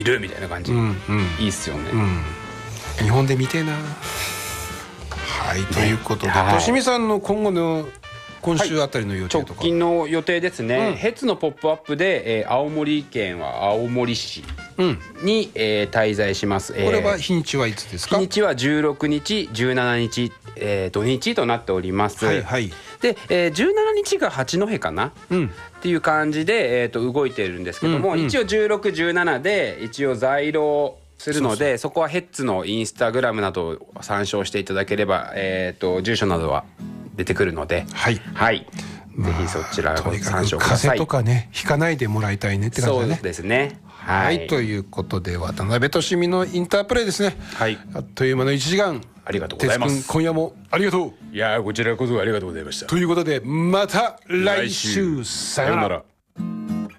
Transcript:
るみたいな感じ、いいっすよね、 日本で見てえな。はい、ということでとしみさんの今後の今週あたりの予定とか、 直近の予定ですね、ヘッツのポップアップで、青森県は青森市に、滞在します。 これは日にちはいつですか？ 日にちは16日17日、土日となっております。 はいはい。 で、17日が八戸かな、っていう感じで、動いてるんですけども、一応1617で一応在廊するので、そこはヘッツのインスタグラムなどを参照していただければ、住所などは出てくるので、はい、ぜひそちらを参照ください。 風邪とかね、ひかないでもらいたいねって感じだね。 そうですね。 はい、ということで渡辺俊美のインタープレイですね。はい、あっという間の1時間。 ありがとうございます。 哲君、今夜もありがとう。 いや、こちらこそありがとうございました。 ということでまた来週、さようなら。